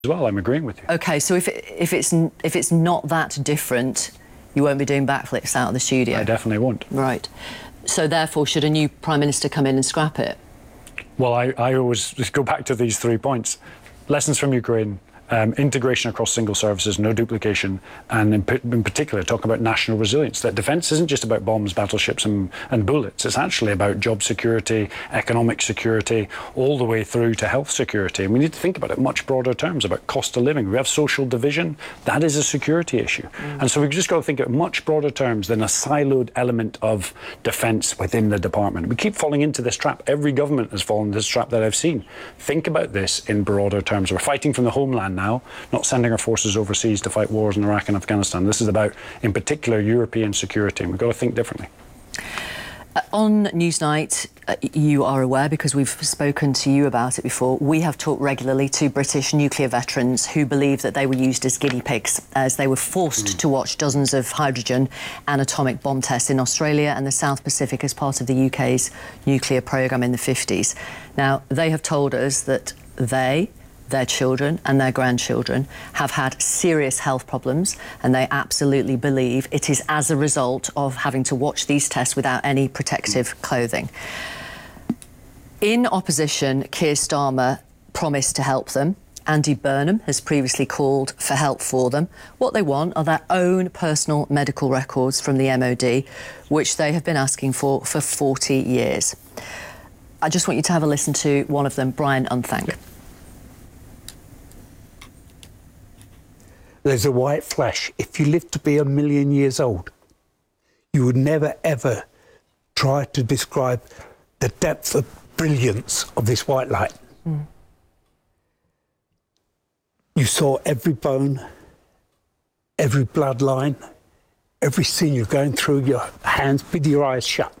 as well. I'm agreeing with you. OK, so if it's not that different, you won't be doing backflips out of the studio? I definitely won't. Right. So therefore, should a new Prime Minister come in and scrap it? Well, I always just go back to these 3 points. Lessons from Ukraine, integration across single services, no duplication, and in particular talk about national resilience, that defence isn't just about bombs, battleships and bullets. It's actually about job security, economic security, all the way through to health security. And we need to think about it in much broader terms, about cost of living. We have social division. That is a security issue. And so we've just got to think of much broader terms than a siloed element of defence within the department. We keep falling into this trap. Every government has fallen into this trap that I've seen. Think about this in broader terms. We're fighting from the homeland now, not sending our forces overseas to fight wars in Iraq and Afghanistan. This is about, in particular, European security, and we've got to think differently. On Newsnight, you are aware, because we've spoken to you about it before, we have talked regularly to British nuclear veterans who believe that they were used as guinea pigs as they were forced to watch dozens of hydrogen and atomic bomb tests in Australia and the South Pacific as part of the UK's nuclear programme in the 50s. Now, they have told us that their children and their grandchildren have had serious health problems, and they absolutely believe it is as a result of having to watch these tests without any protective clothing. In opposition, Keir Starmer promised to help them. Andy Burnham has previously called for help for them. What they want are their own personal medical records from the MOD, which they have been asking for 40 years. I just want you to have a listen to one of them, Brian Unthank. There's a white flash. If you live to be 1 million years old, you would never, ever try to describe the depth of brilliance of this white light. You saw every bone, every bloodline, every sinew going through your hands with your eyes shut.